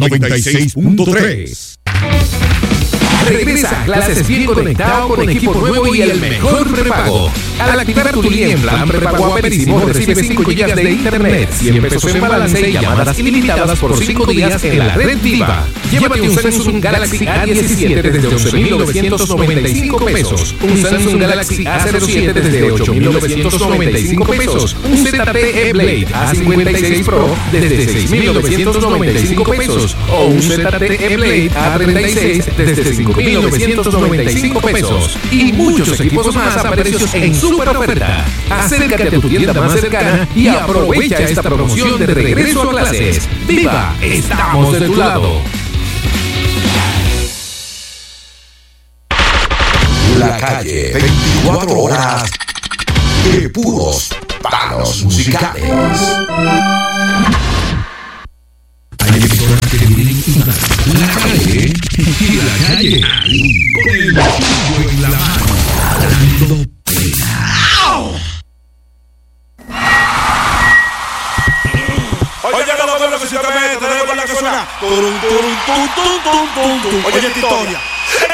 96.3. Regresa a clases bien conectado con equipo nuevo y el mejor prepago. Al activar tu línea en plan prepago Aperísimo, recibes 5 GB de internet, 100 pesos en balance y llamadas ilimitadas por 5 días en la red Viva. Llévate un Samsung Galaxy A17 desde 11.995 pesos, un Samsung Galaxy A07 desde 8.995 pesos, un ZTE Blade A56 Pro desde 6.995 pesos o un ZTE Blade A36 desde 5.995 pesos y muchos equipos más a precios en super oferta. Acércate a tu tienda más cercana y aprovecha esta promoción de regreso a clases. ¡Viva! ¡Estamos de tu lado! La Calle, 24 horas de puros palos musicales. Hay emisoras que vienen y van. La Calle y La Calle, ahí, con el cuchillo en la mano, dando pena. Oye, que lo que se te mete, te dejo la que suena. Oye, esta historia.